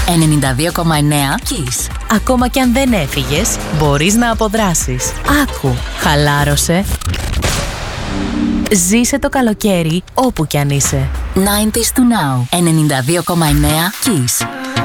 92,9 Kiss. Ακόμα κι αν δεν έφυγες, μπορείς να αποδράσεις. Άκου, χαλάρωσε. Ζήσε το καλοκαίρι όπου κι αν είσαι. 90s to now. 92,9 Kiss.